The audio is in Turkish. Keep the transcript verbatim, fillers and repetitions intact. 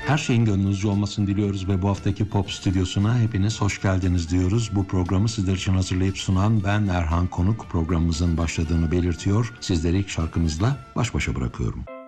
Her şeyin gönlünüzce olmasını diliyoruz ve bu haftaki Pop Stüdyosu'na hepiniz hoş geldiniz diyoruz. Bu programı sizler için hazırlayıp sunan ben Erhan Konuk. Programımızın başladığını belirtiyor. Sizleri ilk şarkımızla baş başa bırakıyorum.